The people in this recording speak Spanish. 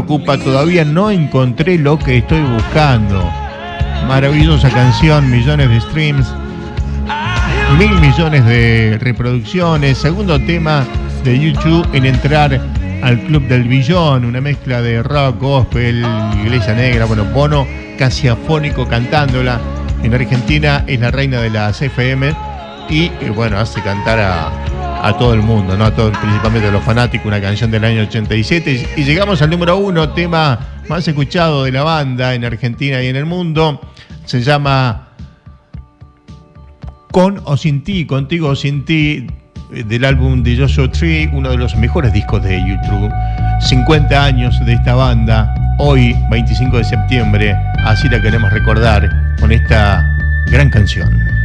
preocupa, todavía no encontré lo que estoy buscando. Maravillosa canción, millones de streams, 1.000 millones de reproducciones. Segundo tema de YouTube en entrar al Club del Billón, una mezcla de rock, gospel, iglesia negra. Bueno, Bono casi afónico cantándola. En Argentina es la reina de las FM y bueno, hace cantar a todo el mundo, ¿no? A todos, principalmente a los fanáticos, una canción del año 87. Y llegamos al número 1, tema más escuchado de la banda en Argentina y en el mundo. Se llama Con o Sin Ti, Contigo o Sin Ti, del álbum de Joshua Tree, uno de los mejores discos de YouTube. 50 años de esta banda, hoy 25 de septiembre, así la queremos recordar con esta gran canción.